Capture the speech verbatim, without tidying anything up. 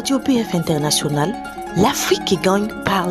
Radio B F International, l'Afrique qui gagne parle